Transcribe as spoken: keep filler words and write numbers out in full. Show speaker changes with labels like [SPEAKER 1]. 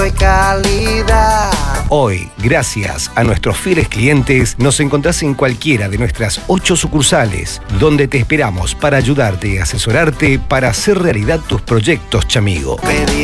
[SPEAKER 1] calidad.
[SPEAKER 2] Hoy, gracias a nuestros fieles clientes, nos encontrás en cualquiera de nuestras ocho sucursales, donde te esperamos para ayudarte y asesorarte para hacer realidad tus proyectos, chamigo.
[SPEAKER 1] Pedí